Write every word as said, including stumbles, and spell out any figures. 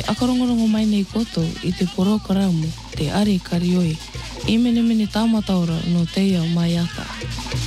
akarongorongo mai nei koto i te porokaramo, te are karioi, i mene mene tāmataora no teia mai ata.